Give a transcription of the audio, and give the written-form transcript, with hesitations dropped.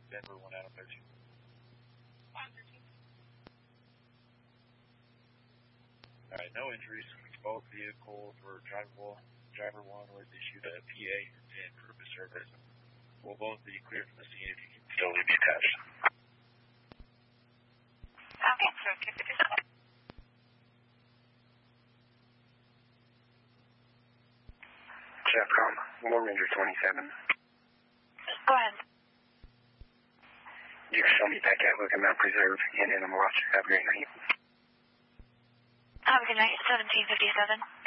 Denver 1 Adam 13. Alright, no injuries. Both vehicles were drivable. Driver 1 was issued a PA and proof of service. We'll both be cleared from the scene if you can still be attached. Okay, so keep it in. Chefcom, Lone Ranger 27. Go ahead. You can show me back at Looking Mount Preserve in Animal Watch. Have a great night. Have a good night, 1757.